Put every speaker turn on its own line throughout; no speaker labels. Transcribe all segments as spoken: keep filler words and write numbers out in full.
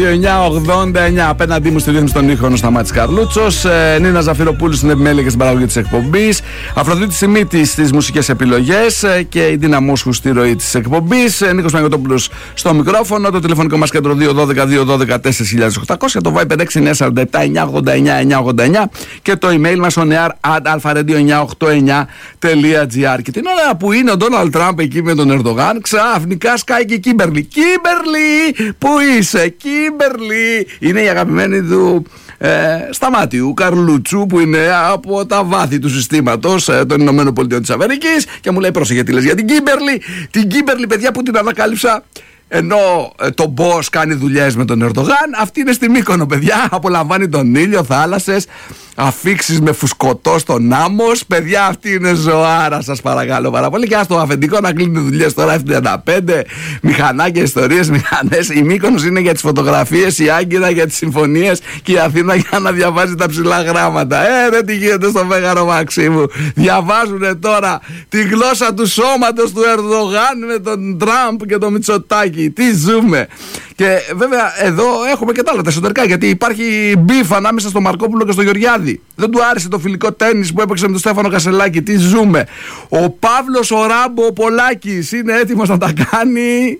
εννιά ογδόντα εννιά. Απέναντί μου στη ρύθμιση των ήχων ο Σταμάτης Καρλούτσος. Ε, Νίνα Ζαφυροπούλου στην επιμέλεια και στην παραγωγή της εκπομπής. Αφροδίτη Σιμίτη στις μουσικές επιλογές. Ε, και η Ντίνα Μόσχου στη ροή της εκπομπής. Ε, Νίκος Παγωτόπουλος στο μικρόφωνο. Το τηλεφωνικό μας κέντρο δύο ένα δύο δύο ένα δύο τέσσερα χιλιάδες οκτακόσια. Το Viber έξι εννιά τέσσερα επτά εννιά ογδόντα εννιά εννιά ογδόντα εννιά. Και το email μας on air at alpha radio εννιά οκτώ εννιά τελεία gr. Και την ώρα που είναι ο Ντόναλντ Τραμπ εκεί με τον Ερντογάν, ξαφνικά σκάει και η Κίμπερλι. Κίμπερλι, πού είσαι, Κίμπερλι? Είναι η αγαπημένη του ε, Σταμάτιου Καρλούτσου, που είναι από τα βάθη του συστήματος ε, των Ηνωμένων Πολιτειών της Αμερικής, και μου λέει: πρόσεχε τι λες για την Κίμπερλι. Την Κίμπερλι, παιδιά, που την ανακάλυψα ενώ ε, το boss κάνει δουλειές με τον Ερντογάν. Αυτή είναι στη Μύκονο, παιδιά. Απολαμβάνει τον ήλιο, θάλασσες, αφίξεις με φουσκωτό στον άμμος. Παιδιά, αυτή είναι ζωάρα, σας παρακαλώ πάρα πολύ. Και ας το αφεντικό να κλείνει δουλειές τώρα, εφ τριάντα πέντε, μηχανάκια, ιστορίες, μηχανές. Η Μύκονος είναι για τις φωτογραφίες, η Άγκυρα για τις συμφωνίες και η Αθήνα για να διαβάζει τα ψηλά γράμματα. Ε, ρε, τι γίνεται στο Μέγαρο Μαξίμου. Διαβάζουνε τώρα τη γλώσσα του σώματος του Ερντογάν με τον Τραμπ και τον Μητσοτάκη. Τι ζούμε. Και βέβαια εδώ έχουμε και τα άλλα τα εσωτερικά, γιατί υπάρχει μπιφ ανάμεσα στο Μαρκόπουλο και στο Γεωργιάδη. Δεν του άρεσε το φιλικό τένις που έπαιξε με τον Στέφανο Κασελάκη. Τι ζούμε. Ο Παύλος ο Ράμπο ο Πολάκης είναι έτοιμος να τα κάνει.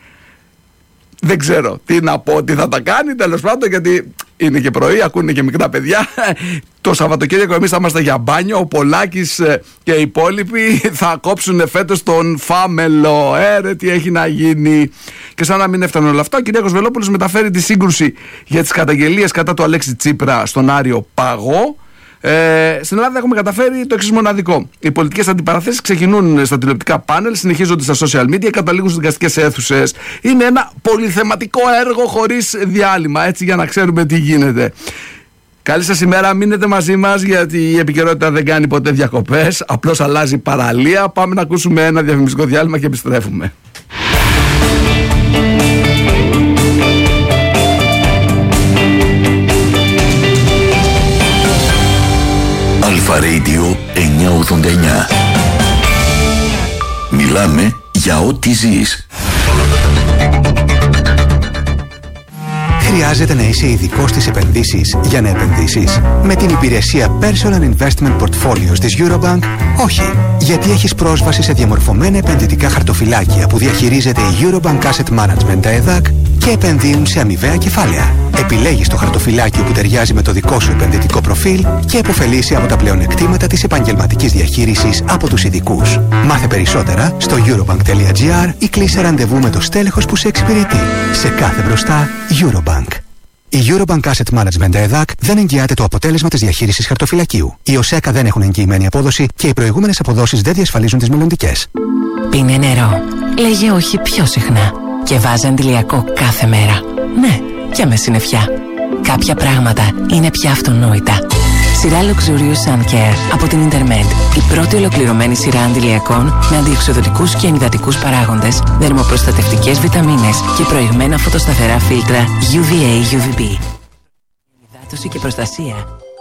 Δεν ξέρω τι να πω, τι θα τα κάνει, τέλος πάντων, γιατί είναι και πρωί, ακούνε και μικρά παιδιά. Το Σαββατοκύριακο εμείς θα είμαστε για μπάνιο. Ο Πολάκης και οι υπόλοιποι θα κόψουν φέτος τον Φάμελο. Ε, ρε, τι έχει να γίνει. Και σαν να μην έφτανε όλα αυτά, ο Κυριάκος Βελόπουλος μεταφέρει τη σύγκρουση για τις καταγγελίες κατά του Αλέξη Τσίπρα στον Άριο Παγό. Ε, στην Ελλάδα έχουμε καταφέρει το εξής μοναδικό. Οι πολιτικές αντιπαραθέσεις ξεκινούν στα τηλεοπτικά πάνελ, συνεχίζονται στα social media, καταλήγουν στις δικαστικές αίθουσες. Είναι ένα πολυθεματικό έργο χωρίς διάλειμμα, έτσι, για να ξέρουμε τι γίνεται. Καλή σας ημέρα, μείνετε μαζί μας, γιατί η επικαιρότητα δεν κάνει ποτέ διακοπές, απλώς αλλάζει παραλία. Πάμε να ακούσουμε ένα διαφημιστικό διάλειμμα και επιστρέφουμε.
Alpha Radio εννιά ογδόντα εννιά. Μιλάμε για ό,τι ζεις.
Χρειάζεται να είσαι ειδικός στις επενδύσεις για να επενδύσεις? Με την υπηρεσία Personal Investment Portfolios της Eurobank, όχι. Γιατί έχεις πρόσβαση σε διαμορφωμένα επενδυτικά χαρτοφυλάκια που διαχειρίζεται η Eurobank Asset Management, τα ΕΔΑΚ, και επενδύουν σε αμοιβαία κεφάλαια. Επιλέγεις το χαρτοφυλάκιο που ταιριάζει με το δικό σου επενδυτικό προφίλ και επωφελείσαι από τα πλεονεκτήματα της επαγγελματικής διαχείρισης από τους ειδικούς. Μάθε περισσότερα στο eurobank τελεία gr ή κλείσε ραντεβού με το στέλεχος που σε εξυπηρετεί. Σε κάθε μπροστά, Eurobank. Η Eurobank Asset Management ΕΔΑΚ δεν εγγυάται το αποτέλεσμα της διαχείρισης χαρτοφυλακίου. Οι ΟΣΕΚΑ δεν έχουν εγγυημένη απόδοση και οι προηγούμενες αποδόσεις δεν διασφαλίζουν τις μελλοντικές.
Πίνε νερό. Λέγε όχι πιο συχνά. Και βάζε αντιλιακό κάθε μέρα. Ναι, και με συννεφιά. Κάποια πράγματα είναι πια αυτονόητα. Σειρά Luxurious Sun Care από την Intermed. Η πρώτη ολοκληρωμένη σειρά αντιλιακών με αντιεξοδοτικούς και ενυδατικούς παράγοντες, δερμοπροστατευτικές βιταμίνες και προηγμένα φωτοσταθερά φίλτρα γιου βι έι γιου βι μπι. Ενυδάτωση και προστασία.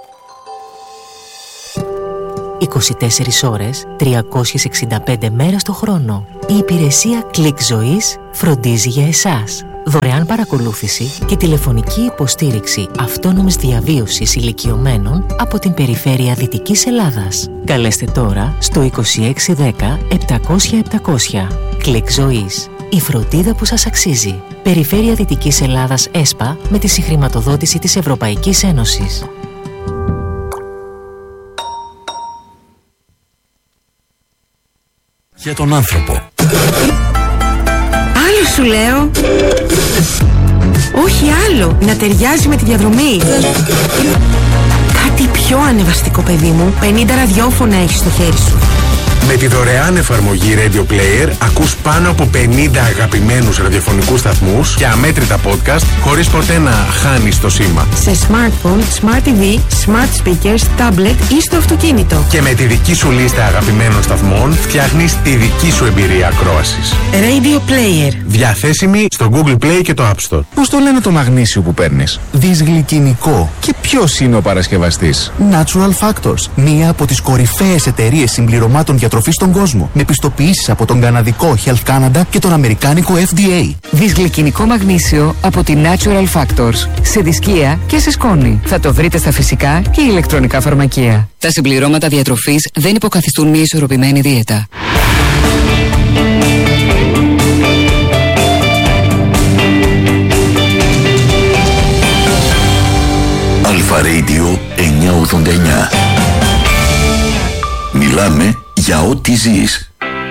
είκοσι τέσσερις ώρες, τριακόσιες εξήντα πέντε μέρες το χρόνο. Η υπηρεσία Click Ζωής φροντίζει για εσάς. Δωρεάν παρακολούθηση και τηλεφωνική υποστήριξη αυτόνομης διαβίωσης ηλικιωμένων από την περιφέρεια Δυτικής Ελλάδας. Καλέστε τώρα στο είκοσι έξι δέκα επτακόσια επτακόσια. Click Ζωής. Η φροντίδα που σας αξίζει. Περιφέρεια Δυτικής Ελλάδας ΕΣΠΑ με τη συγχρηματοδότηση της Ευρωπαϊκής Ένωσης.
Για τον άνθρωπο.
Άλλο σου λέω. Όχι άλλο. Να ταιριάζει με τη διαδρομή. Κάτι πιο ανεβαστικό, παιδί μου. πενήντα ραδιόφωνα έχεις στο χέρι σου.
Με τη δωρεάν εφαρμογή Radio Player ακούς πάνω από πενήντα αγαπημένους ραδιοφωνικούς σταθμούς και αμέτρητα podcast χωρίς ποτέ να χάνεις το σήμα.
Σε smartphone, smart τι βι, smart speakers, tablet ή στο αυτοκίνητο.
Και με τη δική σου λίστα αγαπημένων σταθμών φτιάχνεις τη δική σου εμπειρία ακρόασης.
Radio Player.
Διαθέσιμη στο Google Play και το App Store.
Πώς το λένε το μαγνήσιο που παίρνεις? Δυσγλυκινικό. Και ποιος είναι ο παρασκευαστής?
Natural Factors. Μία από τις κορυφαίες εταιρείες συμπληρωμάτων για
διατροφής στον κόσμο, με πιστοποιήσεις από τον καναδικό Health Canada και τον αμερικάνικο F D A.
Δυσγλυκινικό μαγνήσιο από τη Natural Factors. Σε δισκία και σε σκόνη. Θα το βρείτε στα φυσικά και ηλεκτρονικά φαρμακεία.
Τα συμπληρώματα διατροφής δεν υποκαθιστούν μια ισορροπημένη δίαιτα.
Αλφα Radio εννιακόσια ογδόντα εννιά. Μιλάμε για ό,τι ζεις.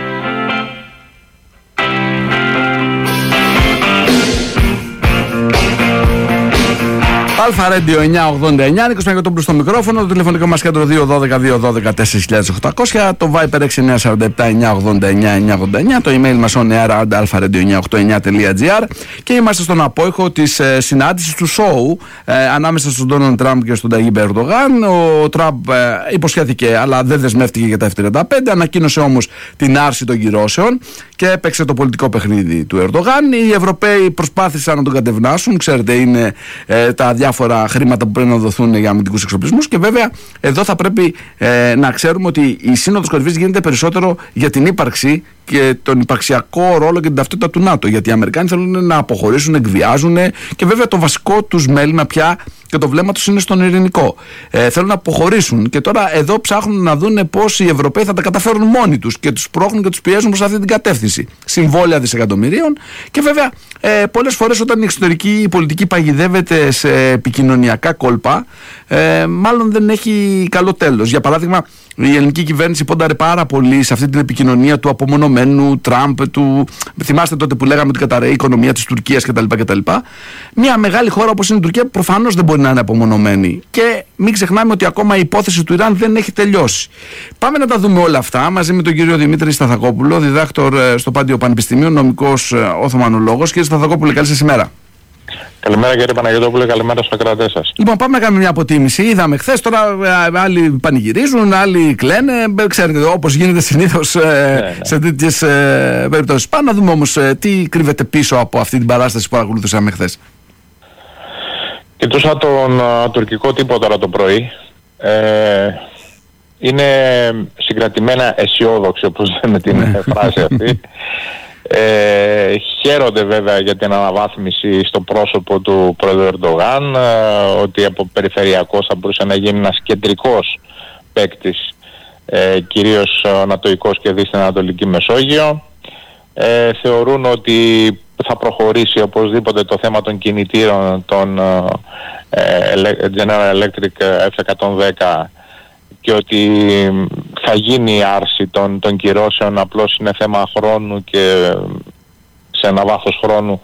Αλφα Radio εννιακόσια ογδόντα εννιά, Νίκος Μαγιωτόπουλος στο μικρόφωνο, το τηλεφωνικό μας κέντρο δύο ένα δύο δύο ένα δύο τέσσερα οκτακόσια, το Viper έξι εννιά τέσσερα επτά εννιακόσια ογδόντα εννιά εννιακόσια ογδόντα εννιά, το email μας on air at alpha radio εννιακόσια ογδόντα εννιά τελεία gr και είμαστε στον απόϊχο της ε, συνάντησης του σόου ε, ανάμεσα στον Ντόναλντ Τραμπ και στον Ταγίπ Ερντογάν. Ο Τραμπ ε, υποσχέθηκε αλλά δεν δεσμεύτηκε για τα εφ τριάντα πέντε, ανακοίνωσε όμως την άρση των κυρώσεων και έπαιξε το πολιτικό παιχνίδι του Ερντογάν. Οι Ευρωπαίοι προσπάθησαν να τον κατευνάσουν, ξέρετε, είναι ε, τα διάφορα χρήματα που πρέπει να δοθούν για αμυντικούς εξοπλισμούς και βέβαια εδώ θα πρέπει ε, να ξέρουμε ότι η Σύνοδος Κορυφής γίνεται περισσότερο για την ύπαρξη και τον υπαρξιακό ρόλο και την ταυτότητα του ΝΑΤΟ, γιατί οι Αμερικάνοι θέλουν να αποχωρήσουν, εκβιάζουν και βέβαια το βασικό τους μέλημα πια και το βλέμμα τους είναι στον ειρηνικό. Ε, θέλουν να αποχωρήσουν και τώρα εδώ ψάχνουν να δουν πώς οι Ευρωπαίοι θα τα καταφέρουν μόνοι τους και τους πρόχνουν και τους πιέζουν προς αυτή την κατεύθυνση. Συμβόλαια δισεκατομμυρίων και βέβαια ε, πολλές φορές όταν η εξωτερική πολιτική παγιδεύεται σε επικοινωνιακά κόλπα, ε, μάλλον δεν έχει καλό τέλος. Για παράδειγμα, η ελληνική κυβέρνηση πόνταρε πάρα πολύ σε αυτή την επικοινωνία του απομονωμένου Τραμπ, του... θυμάστε τότε που λέγαμε ότι καταραίει η οικονομία της Τουρκίας κτλ. κτλ. Μια μεγάλη χώρα όπως είναι η Τουρκία προφανώς δεν μπορεί να είναι απομονωμένη. Και μην ξεχνάμε ότι ακόμα η υπόθεση του Ιράν δεν έχει τελειώσει. Πάμε να τα δούμε όλα αυτά μαζί με τον κύριο Δημήτρη Σταθακόπουλο, διδάκτορ στο Πάντιο Πανεπιστημίου, νομικός Οθωμανολόγος. Κύριε Σταθακόπουλε, καλή σας ημέρα.
Καλημέρα κύριε Παναγιωτόπουλε, καλημέρα στους ακροατές σας.
Λοιπόν, πάμε να κάνουμε μια αποτίμηση. Είδαμε χθες, τώρα άλλοι πανηγυρίζουν, άλλοι κλαίνε. Ξέρετε, όπως γίνεται συνήθως ε, ναι, ναι. σε τέτοιες ε, περιπτώσεις. Πάμε να δούμε όμως ε, τι κρύβεται πίσω από αυτή την παράσταση που παρακολουθούσαμε χθες.
Κοιτούσα τον α, τουρκικό τύπο τώρα το πρωί. Ε, είναι συγκρατημένα αισιόδοξοι, όπως λέμε την ναι. φράση αυτή. Ε, χαίρονται βέβαια για την αναβάθμιση στο πρόσωπο του πρόεδρου Ερντογάν, ε, ότι από περιφερειακός θα μπορούσε να γίνει ένας κεντρικός παίκτης, ε, κυρίως ανατοϊκός και δει στην Ανατολική Μεσόγειο. Ε, θεωρούν ότι θα προχωρήσει οπωσδήποτε το θέμα των κινητήρων των ε, General Electric εφ εκατόν δέκα και ότι θα γίνει η άρση των, των κυρώσεων, απλώς είναι θέμα χρόνου και σε ένα βάθος χρόνου.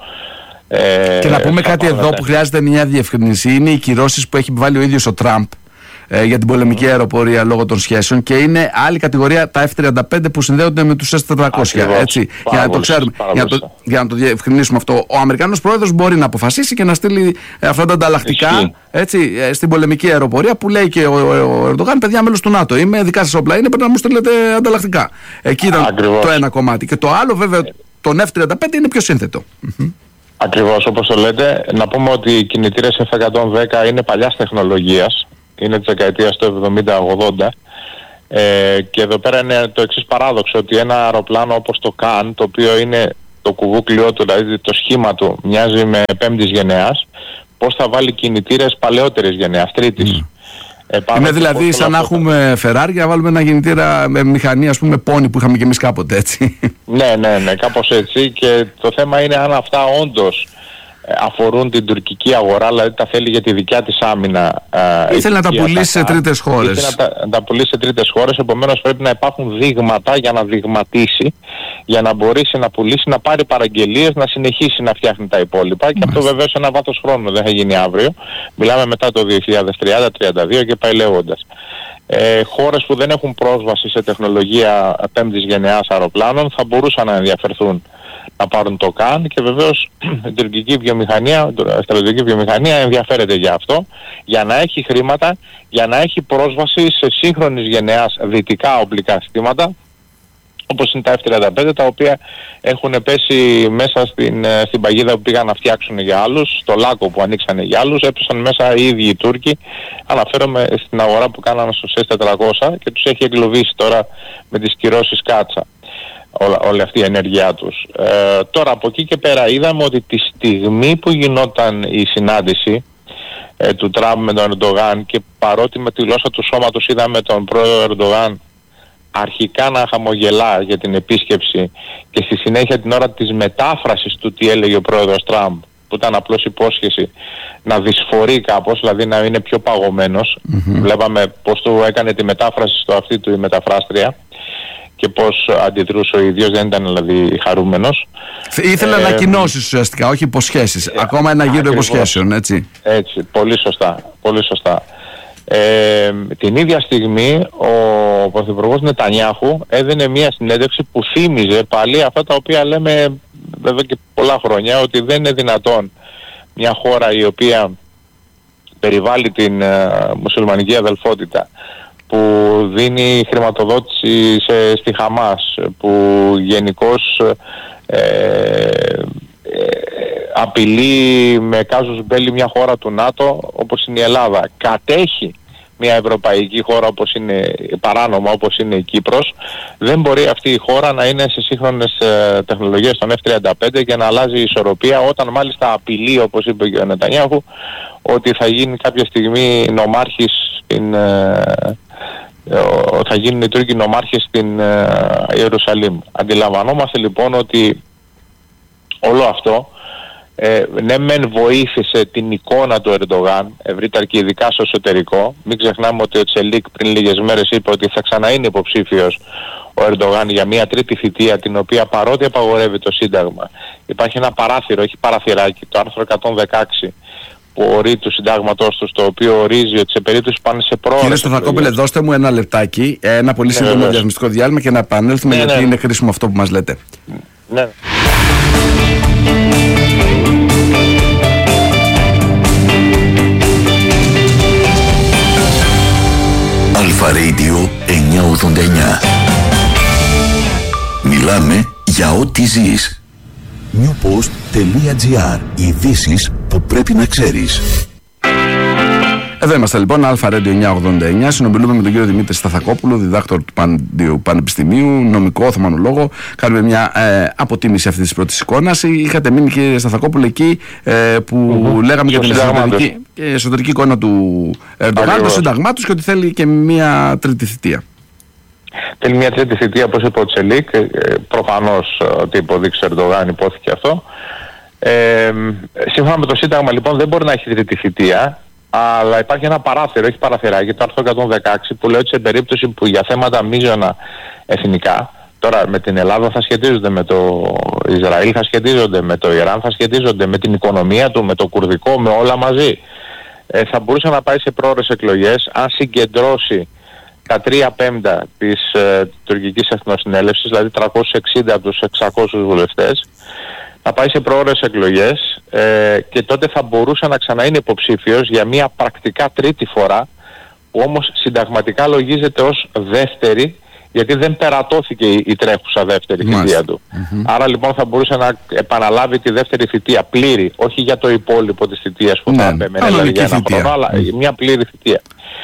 Ε,
και να πούμε κάτι εδώ που χρειάζεται μια διευκρινήση. Είναι οι κυρώσεις που έχει βάλει ο ίδιος ο Τραμπ ε, για την πολεμική αεροπορία λόγω των σχέσεων και είναι άλλη κατηγορία τα εφ τριάντα πέντε που συνδέονται με τους ες τετρακόσια. Ακριβώς, έτσι, για να το ξέρουμε, για να το, για να το διευκρινίσουμε αυτό. Ο Αμερικάνος πρόεδρος μπορεί να αποφασίσει και να στείλει ε, αυτά τα ανταλλακτικά έτσι, ε, στην πολεμική αεροπορία που λέει και ο, ο, ο Ερντογάν, παιδιά, μέλος του ΝΑΤΟ. Είμαι, δικά σας όπλα είναι, πρέπει να μου στείλετε ανταλλακτικά. Εκεί ήταν Ακριβώς. το ένα κομμάτι. Και το άλλο βέβαια, τον εφ τριάντα πέντε είναι πιο σύνθετο.
Ακριβώς όπως το λέτε. Να πούμε ότι οι κινητήρες εφ εκατόν δέκα είναι παλιάς τεχνολογίας. Είναι της δεκαετίας του εβδομήντα ογδόντα ε, και εδώ πέρα είναι το εξής παράδοξο, ότι ένα αεροπλάνο όπως το Καν, το οποίο είναι το κουβούκλιό του, δηλαδή το σχήμα του μοιάζει με πέμπτης γενεάς, πώς θα βάλει κινητήρες παλαιότερης γενεάς, τρίτης. Mm. Ε,
είναι δηλαδή σαν να έχουμε Ferrari και να βάλουμε ένα κινητήρα με μηχανή, ας πούμε, πόνι που είχαμε και εμείς κάποτε, έτσι.
Ναι, ναι, ναι, κάπως έτσι, και το θέμα είναι αν αυτά όντως αφορούν την τουρκική αγορά, δηλαδή τα θέλει για τη δικιά της άμυνα.
Ήθελε να τα πουλήσει σε τρίτες χώρες.
Ήθελε να τα, να τα πουλήσει σε τρίτες χώρες, επομένως πρέπει να υπάρχουν δείγματα για να δειγματίσει, για να μπορέσει να πουλήσει, να πάρει παραγγελίες, να συνεχίσει να φτιάχνει τα υπόλοιπα. Και αυτό βεβαίως σε ένα βάθος χρόνου, δεν θα γίνει αύριο. Μιλάμε μετά το δύο χιλιάδες τριάντα τριάντα δύο και πάει λέγοντας. Ε, χώρες που δεν έχουν πρόσβαση σε τεχνολογία πέμπτης γενεάς αεροπλάνων θα μπορούσαν να ενδιαφερθούν να πάρουν το ΚΑΝ, και βεβαίως η τουρκική βιομηχανία, η στρατιωτική βιομηχανία ενδιαφέρεται για αυτό, για να έχει χρήματα, για να έχει πρόσβαση σε σύγχρονης γενεάς δυτικά οπλικά συστήματα, όπως είναι τα εφ τριάντα πέντε, τα οποία έχουν πέσει μέσα στην, στην παγίδα που πήγαν να φτιάξουν για άλλους, στο λάκκο που ανοίξανε για άλλους, έπεσαν μέσα οι ίδιοι οι Τούρκοι. Αναφέρομαι στην αγορά που κάνανε στους ες τετρακόσια και τους έχει εγκλωβίσει τώρα με τις κυρώσεις κάτσα όλα, όλη αυτή η ενέργειά τους. Ε, τώρα από εκεί και πέρα είδαμε ότι τη στιγμή που γινόταν η συνάντηση ε, του Τραμπ με τον Ερντογάν, και παρότι με τη γλώσσα του σώματος είδαμε τον πρόεδρο Ερντογάν αρχικά να χαμογελά για την επίσκεψη και στη συνέχεια την ώρα της μετάφρασης του τι έλεγε ο πρόεδρος Τραμπ, που ήταν απλώς υπόσχεση, να δυσφορεί κάπως, δηλαδή να είναι πιο παγωμένος. Mm-hmm. Βλέπαμε πως του έκανε τη μετάφραση στο αυτή του η μεταφράστρια και πως αντιδρούσε ο ίδιος, δεν ήταν δηλαδή χαρούμενος. Ήθελε ε, ανακοινώσεις ουσιαστικά, όχι υποσχέσεις. Ε, Ακόμα ένα γύρο υποσχέσεων, έτσι. Έτσι, πολύ σωστά, πολύ σωστά. Ε, την ίδια στιγμή ο Πρωθυπουργός Νετανιάχου έδινε μια συνέντευξη που θύμιζε πάλι αυτά τα οποία λέμε βέβαια και πολλά χρόνια, ότι δεν είναι δυνατόν μια χώρα η οποία περιβάλλει την ε, μουσουλμανική αδελφότητα, που δίνει χρηματοδότηση σε, στη Χαμάς, που γενικώς ε, ε, απειλεί με κάζους μπέλι μια χώρα του ΝΑΤΟ όπως είναι η Ελλάδα, κατέχει μια ευρωπαϊκή χώρα όπως είναι παράνομα όπως είναι η Κύπρος, δεν μπορεί αυτή η χώρα να είναι σε σύγχρονες ε, τεχνολογίες των εφ τριάντα πέντε και να αλλάζει η ισορροπία, όταν μάλιστα απειλεί, όπως είπε και ο Νετανιάχου, ότι θα γίνει κάποια στιγμή νομάρχης στην, ε, ε, θα γίνουν οι Τούρκοι νομάρχες στην ε, Ιερουσαλήμ. Αντιλαμβανόμαστε λοιπόν ότι όλο αυτό Ε, ναι μεν βοήθησε την εικόνα του Ερντογάν ευρύτερα και ειδικά στο εσωτερικό. Μην ξεχνάμε ότι ο Τσελίκ πριν λίγες μέρες είπε ότι θα ξαναείνει υποψήφιος ο Ερντογάν για μια τρίτη θητεία, την οποία παρότι απαγορεύει το Σύνταγμα, υπάρχει ένα παράθυρο, έχει παραθυράκι, το άρθρο εκατόν δεκαέξι που ορίζει του συντάγματός του, το οποίο ορίζει ότι σε περίπτωση που πάνε σε πρόοδο. Κύριε Σταθακόπουλε, δώστε μου ένα λεπτάκι, ένα πολύ ναι, σύντομο διασμιστικό διάλειμμα και να επανέλθουμε, ναι, γιατί ναι. είναι χρήσιμο αυτό που μας λέτε. Ναι.
Αλφα Radio εννιακόσια ογδόντα εννιά. Μιλάμε για ό,τι ζεις. newpost.gr. Ειδήσεις που πρέπει να ξέρεις.
Εδώ είμαστε λοιπόν, Αλφα Radio εννιακόσια ογδόντα εννιά. Συνομιλούμε με τον κύριο Δημήτρη Σταθακόπουλο, διδάκτορ του Παν, Πανεπιστημίου, νομικό, οθωμανολόγο. Κάνουμε μια ε, αποτίμηση αυτή τη πρώτη εικόνα. Είχατε μείνει, κύριε Σταθακόπουλο, εκεί ε, που mm-hmm. λέγαμε για την εσωτερική, εσωτερική εικόνα του Ερντογάν, το σύνταγμά του και ότι θέλει και μια τρίτη θητεία. Θέλει μια τρίτη θητεία, όπως είπε ο Τσελίκ. Ε, προφανώς ότι υποδείξει ο Ερντογάν, υπόθηκε αυτό. Ε, σύμφωνα με το Σύνταγμα, λοιπόν, δεν μπορεί να έχει τρίτη θητεία. Αλλά υπάρχει ένα παράθυρο, έχει παραθυράκι, το άρθρο εκατόν δεκαέξι, που λέει ότι σε περίπτωση που για θέματα μείζωνα εθνικά, τώρα με την Ελλάδα θα σχετίζονται, με το Ισραήλ θα σχετίζονται, με το Ιράν θα σχετίζονται, με την οικονομία του, με το κουρδικό, με όλα μαζί, ε, θα μπορούσε να πάει σε πρόορες εκλογές αν συγκεντρώσει τα τρία πέμπτα της ε, τουρκικής εθνοσυνέλευσης, δηλαδή τριακόσιους εξήντα από τους εξακόσιους βουλευτές, να πάει σε προώρες εκλογές ε, και τότε θα μπορούσε να ξαναείνει υποψήφιος για μια πρακτικά τρίτη φορά, που όμως συνταγματικά λογίζεται ως δεύτερη, γιατί δεν περατώθηκε η, η τρέχουσα δεύτερη θητεία του. Mm-hmm. Άρα λοιπόν θα μπορούσε να επαναλάβει τη δεύτερη θητεία πλήρη, όχι για το υπόλοιπο της θητείας που ναι, θα έπαιρνε, δηλαδή για ένα χρόνο, αλλά mm. μια πλήρη θητεία.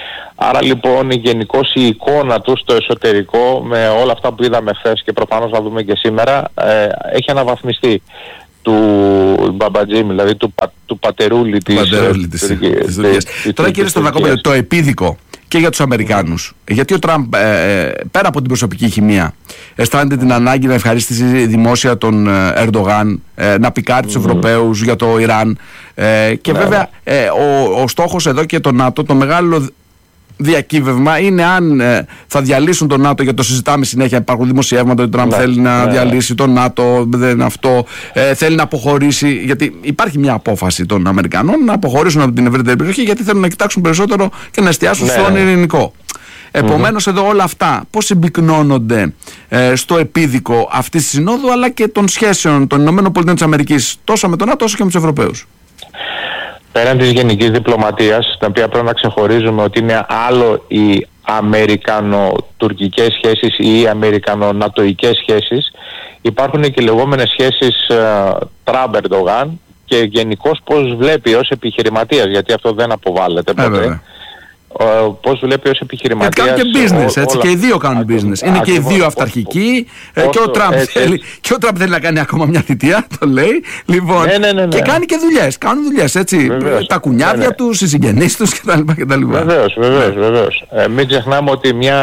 Άρα λοιπόν γενικώς η εικόνα του στο εσωτερικό, με όλα αυτά που είδαμε χθες και προφανώς θα δούμε και σήμερα, ε, έχει αναβαθμιστεί του Μπαμπατζήμ, δηλαδή του, του πατερούλη της Τουρκίας. Τώρα κύριε Σταθακόπουλε, το επίδικο και για τους Αμερικάνους, γιατί ο Τραμπ ε, πέρα από την προσωπική χημεία αισθάνεται την ανάγκη να ευχαρίστησει δημόσια τον Ερντογάν, ε, να πικάρει τους mm. Ευρωπαίους για το Ιράν, ε, και ναι. βέβαια ε, ο, ο στόχος εδώ και το ΝΑΤΟ, το μεγάλο διακύβευμα είναι αν ε, θα διαλύσουν τον ΝΑΤΟ, γιατί το συζητάμε συνέχεια. Υπάρχουν δημοσιεύματα ότι ο Τραμπ ναι, θέλει να ναι, διαλύσει τον ΝΑΤΟ, δεν αυτό, ε, θέλει να αποχωρήσει, γιατί υπάρχει μια απόφαση των Αμερικανών να αποχωρήσουν από την ευρύτερη περιοχή, γιατί θέλουν να κοιτάξουν περισσότερο και να εστιάσουν ναι, στον ειρηνικό. Επομένως, mm-hmm. εδώ όλα αυτά πώς συμπυκνώνονται ε, στο επίδικο αυτής της συνόδου, αλλά και των σχέσεων των ΗΠΑ τόσο με τον ΝΑΤΟ όσο και με τους Ευρωπαίους. Πέραν της γενικής διπλωματίας, την οποία πρέπει να ξεχωρίζουμε ότι είναι άλλο η
αμερικανο-τουρκικές σχέσεις ή αμερικανο-νατοικές σχέσεις, υπάρχουν και οι λεγόμενες σχέσεις Τραμπ-Ερντογάν και γενικώς πώς βλέπει ως επιχειρηματίας, γιατί αυτό δεν αποβάλλεται ποτέ. Ε, πώς βλέπει ως επιχειρηματίας.
Γιατί κάνουν και business, έτσι,
όλα...
και οι δύο κάνουν business. Ακριβώς, είναι και οι δύο αυταρχικοί. Όσο, και, ο Τραμπ έτσι, θέλει, και ο Τραμπ θέλει να κάνει ακόμα μια θητεία, το λέει. Λοιπόν,
ναι, ναι, ναι, ναι.
Και κάνει και δουλειές. Κάνουν δουλειές, έτσι. Βεβαίως, τα κουνιάδια ναι, ναι. τους, οι συγγενείς τους κτλ.
Βεβαίως, βεβαίως, βεβαίως. Ε, μην ξεχνάμε ότι μια,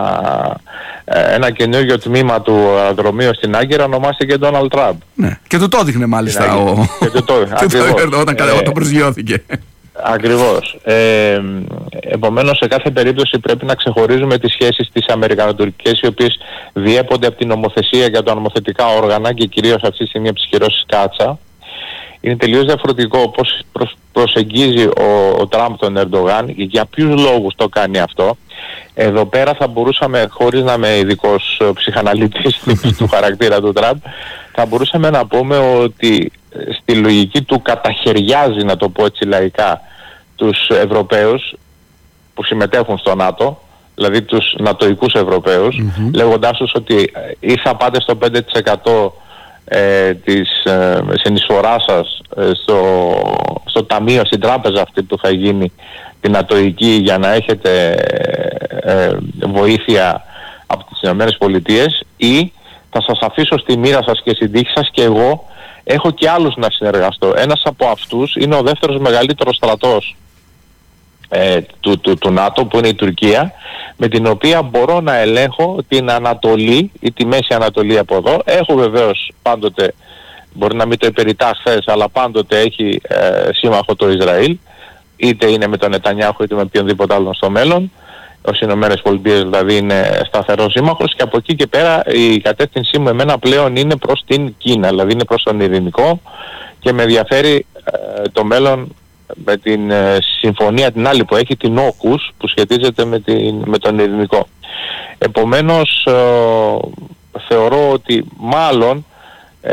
ένα καινούργιο τμήμα του αεροδρομίου στην Άγκυρα ονομάστηκε Donald Trump.
Ναι. Και του το έδειχνε μάλιστα ο...
Και του το έδειχνε.
Όταν προσγειώθηκε.
Ακριβώς. Ε, επομένως, σε κάθε περίπτωση πρέπει να ξεχωρίζουμε τις σχέσεις τις αμερικανοτουρκικές, οι οποίες διέπονται από την νομοθεσία για τα νομοθετικά όργανα και κυρίως αυτή τη στιγμή από τις κυρώσεις Κάτσα. Είναι τελείως διαφορετικό πώς προσ, προσεγγίζει ο, ο Τραμπ τον Ερντογάν, για ποιους λόγους το κάνει αυτό. Εδώ πέρα θα μπορούσαμε, χωρίς να είμαι ειδικός ψυχαναλυτής του χαρακτήρα του Τραμπ, θα μπορούσαμε να πούμε ότι στη λογική του καταχαιριάζει, να το πω έτσι λαϊκά, τους Ευρωπαίους που συμμετέχουν στο ΝΑΤΟ, δηλαδή τους νατοικούς Ευρωπαίους, mm-hmm. λέγοντάς τους ότι ή θα πάτε στο πέντε τοις εκατό ε, της ε, συνεισφοράς σας ε, στο, στο ταμείο, στην τράπεζα αυτή που θα γίνει την νατοική, για να έχετε ε, ε, βοήθεια από τις Ηνωμένες Πολιτείες, ή θα σας αφήσω στη μοίρα σας και στην τύχη σας και εγώ έχω και άλλους να συνεργαστώ. Ένας από αυτούς είναι ο δεύτερος μεγαλύτερος στρατός ε, του, του, του ΝΑΤΟ, που είναι η Τουρκία, με την οποία μπορώ να ελέγχω την Ανατολή ή τη Μέση Ανατολή από εδώ. Έχω βεβαίως πάντοτε, μπορεί να μην το υπερητά χθες, αλλά πάντοτε έχει ε, σύμμαχο το Ισραήλ, είτε είναι με τον Νετανιάχου είτε με οποιονδήποτε άλλον στο μέλλον. Ως Ηνωμένες Πολιτείες δηλαδή είναι σταθερός σύμμαχος, και από εκεί και πέρα η κατεύθυνσή μου εμένα πλέον είναι προς την Κίνα, δηλαδή είναι προς τον ειρηνικό, και με ενδιαφέρει ε, το μέλλον με την ε, συμφωνία την άλλη που έχει, την όκους, που σχετίζεται με, την, με τον ειρηνικό. Επομένως ε, θεωρώ ότι μάλλον ε,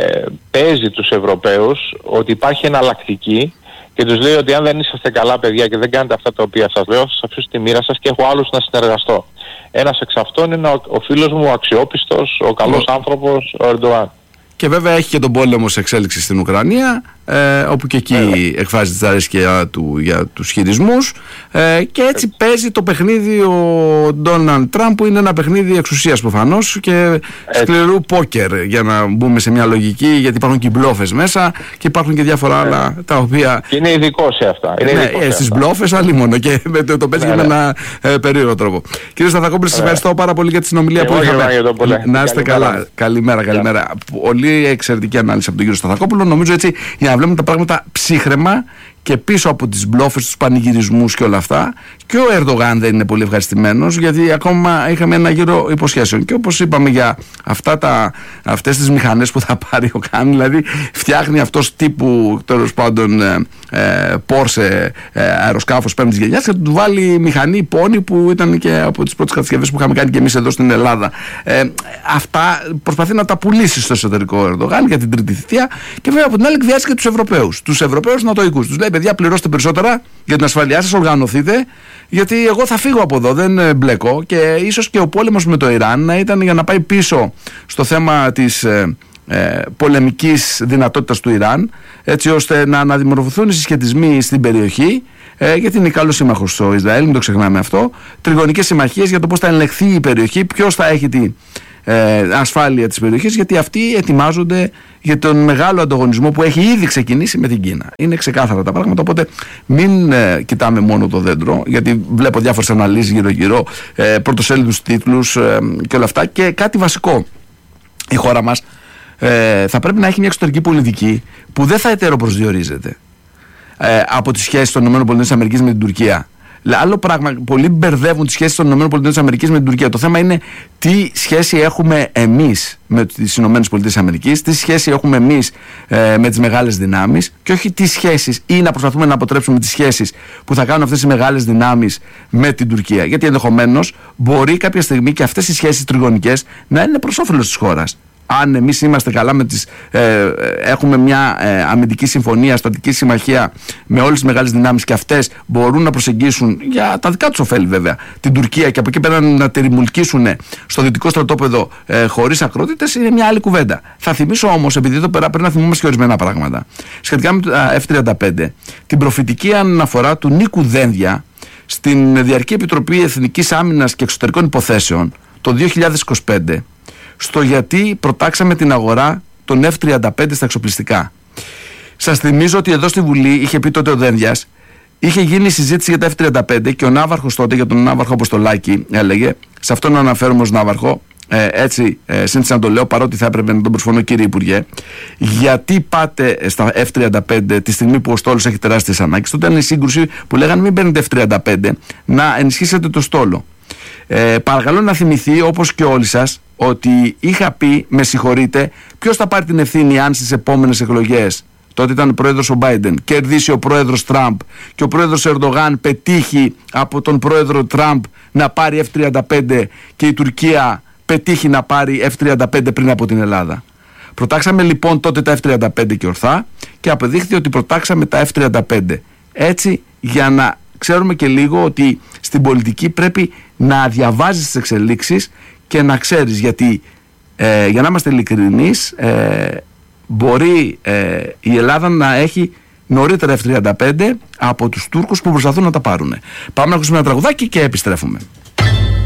παίζει τους Ευρωπαίους ότι υπάρχει εναλλακτική, και τους λέει ότι αν δεν είσαστε καλά παιδιά και δεν κάνετε αυτά τα οποία σας λέω, θα σας αφήσω τη μοίρα σας και έχω άλλους να συνεργαστώ. Ένας εξ αυτών είναι ο, ο φίλος μου, ο αξιόπιστος, ο καλός mm. άνθρωπος, ο Ερντογάν. Και
βέβαια έχει και τον πόλεμο σε εξέλιξη στην Ουκρανία, ε, όπου και εκεί βέβαια εκφράζει τη δυσαρέσκεια του για τους χειρισμούς, ε, και έτσι, έτσι παίζει το παιχνίδι ο Ντόναλντ Τραμπ, που είναι ένα παιχνίδι εξουσίας προφανώς και έτσι σκληρού πόκερ, για να μπούμε σε μια λογική, γιατί υπάρχουν και οι μπλόφες μέσα και υπάρχουν και διάφορα έτσι άλλα τα οποία...
Και είναι ειδικό σε αυτά. Είναι
ναι, ε, στις μπλόφες άλλη μόνο, και το, το παίζει ναι, με ναι. ένα ε, περίεργο τρόπο. Κύριε Σταθακόπουλε, σας ευχαριστώ πάρα πολύ για τη συνομιλία που είχαμε. Να είστε καλά. Καλημέρα, καλημέρα. Πολύ εξαιρετική ανάλυση από τον κύριο Σταθακόπουλο. Νομίζω έτσι, για να βλέπουμε τα πράγματα ψύχρεμα και πίσω από τις μπλόφες, τους πανηγυρισμούς και όλα αυτά. Και ο Ερντογάν δεν είναι πολύ ευχαριστημένος, γιατί ακόμα είχαμε ένα γύρο υποσχέσεων. Και όπως είπαμε για αυτά τα, αυτές τις μηχανές που θα πάρει ο Καν, δηλαδή φτιάχνει αυτός τύπου, τέλος πάντων, ε, ε, Porsche ε, αεροσκάφος πέμπτης γενιάς, και του βάλει μηχανή πόνη, που ήταν και από τις πρώτες κατασκευές που είχαμε κάνει και εμείς εδώ στην Ελλάδα. Ε, αυτά προσπαθεί να τα πουλήσει στο εσωτερικό Ερντογάν για την τρίτη θητεία, και βέβαια από την άλλη εκβιάζει και τους Ευρωπαίους. Τους Ευρωπαίους νατοικούς. Τους λέει, παιδιά, πληρώστε περισσότερα για την ασφαλειά σας, οργανωθείτε, γιατί εγώ θα φύγω από εδώ, δεν μπλέκω. Και ίσως και ο πόλεμος με το Ιράν να ήταν για να πάει πίσω στο θέμα της ε, ε, πολεμικής δυνατότητας του Ιράν, έτσι ώστε να αναδημορφωθούν οι συσχετισμοί στην περιοχή, ε, γιατί είναι καλός σύμμαχος στο Ισραήλ, μην το ξεχνάμε αυτό. Τριγωνικές συμμαχίες για το πώς θα ελεγχθεί η περιοχή, ποιος θα έχει την ε, ασφάλεια της περιοχής, γιατί αυτοί ετοιμάζονται για τον μεγάλο ανταγωνισμό που έχει ήδη ξεκινήσει με την Κίνα. Είναι ξεκάθαρα τα πράγματα, οπότε μην ε, κοιτάμε μόνο το δέντρο, γιατί βλέπω διάφορες αναλύσεις γύρω-γύρω, ε, πρωτοσέλιδους τίτλους ε, και όλα αυτά. Και κάτι βασικό, η χώρα μας ε, θα πρέπει να έχει μια εξωτερική πολιτική που δεν θα ετεροπροσδιορίζεται ε, από τις σχέσεις των ΗΠΑ με την Τουρκία. Άλλο πράγμα, πολλοί μπερδεύουν τις σχέσεις των ΗΠΑ με την Τουρκία. Το θέμα είναι τι σχέση έχουμε εμείς με τις ΗΠΑ, τι σχέση έχουμε εμείς ε, με τις μεγάλες δυνάμεις, και όχι τι σχέσεις, ή να προσπαθούμε να αποτρέψουμε τις σχέσεις που θα κάνουν αυτές οι μεγάλες δυνάμεις με την Τουρκία. Γιατί ενδεχομένως μπορεί κάποια στιγμή και αυτές οι σχέσεις τριγωνικές να είναι προς όφελος της χώρας. αν εμείς είμαστε καλά με τις, ε, έχουμε μια ε, αμυντική συμφωνία, στρατική συμμαχία με όλες τις μεγάλες δυνάμεις και αυτές μπορούν να προσεγγίσουν για τα δικά τους ωφέλη βέβαια την Τουρκία και από εκεί πέρα να τη ρημουλκίσουν στο δυτικό στρατόπεδο ε, χωρίς ακρότητες, είναι μια άλλη κουβέντα. Θα θυμίσω όμως, επειδή εδώ πέρα πρέπει να θυμόμαστε και ορισμένα πράγματα σχετικά με το εφ τριάντα πέντε, την προφητική αναφορά του Νίκου Δένδια στην Διαρκή Επιτροπή Εθνικής Άμυνας και Εξωτερικών Υποθέσεων το δύο χιλιάδες είκοσι πέντε, στο γιατί προτάξαμε την αγορά των εφ τριάντα πέντε στα εξοπλιστικά. Σας θυμίζω ότι εδώ στη Βουλή είχε πει τότε ο Δένδιας, είχε γίνει συζήτηση για τα εφ τριάντα πέντε και ο Ναύαρχος τότε, για τον Ναύαρχο Αποστολάκη, έλεγε, σε αυτόν να αναφέρομαι ως Ναύαρχο, ε, έτσι ε, σύνθεσα να το λέω, παρότι θα έπρεπε να τον προσφωνώ, κύριε Υπουργέ, γιατί πάτε στα εφ τριάντα πέντε τη στιγμή που ο στόλος έχει τεράστιες ανάγκες? Τότε ήταν η σύγκρουση που λέγανε μην παίρνετε εφ τριάντα πέντε, να ενισχύσετε το στόλο. Ε, παρακαλώ να θυμηθεί, όπως και όλοι σας, ότι είχα πει, με συγχωρείτε, ποιος θα πάρει την ευθύνη αν στις επόμενες εκλογές, τότε ήταν πρόεδρος ο Biden, κερδίσει ο πρόεδρος Τραμπ και ο πρόεδρος Ερντογάν πετύχει από τον πρόεδρο Τραμπ να πάρει εφ τριάντα πέντε και η Τουρκία πετύχει να πάρει εφ τριάντα πέντε πριν από την Ελλάδα. Προτάξαμε λοιπόν τότε τα εφ τριάντα πέντε και ορθά και αποδείχθηκε ότι προτάξαμε τα εφ τριάντα πέντε. Έτσι, για να ξέρουμε και λίγο ότι στην πολιτική πρέπει να διαβάζεις τις εξελίξεις και να ξέρεις, γιατί ε, για να είμαστε ειλικρινείς, ε, μπορεί ε, η Ελλάδα να έχει νωρίτερα εφ τριάντα πέντε από τους Τούρκους που προσπαθούν να τα πάρουν. Πάμε να ακούσουμε ένα τραγουδάκι και επιστρέφουμε.